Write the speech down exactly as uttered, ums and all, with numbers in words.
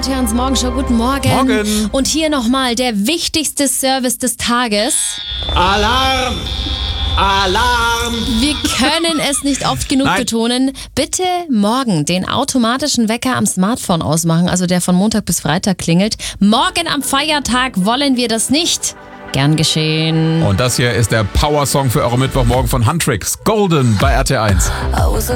R T eins Morgenshow. Guten Morgen. Morgen. Und hier nochmal der wichtigste Service des Tages. Alarm! Alarm! Wir können es nicht oft genug Nein. betonen. Bitte morgen den automatischen Wecker am Smartphone ausmachen, also der von Montag bis Freitag klingelt. Morgen am Feiertag wollen wir das nicht. Gern geschehen. Und das hier ist der Power-Song für eure Mittwochmorgen von Huntrix. Golden bei R T eins. I was a